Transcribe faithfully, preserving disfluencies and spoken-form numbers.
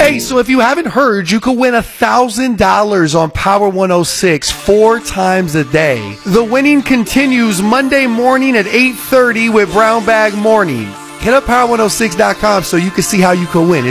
Hey, so if you haven't heard, you could win one thousand dollars on Power one oh six four times a day. The winning continues Monday morning at eight thirty with Brown Bag Morning. Hit up power one oh six dot com so you can see how you can win.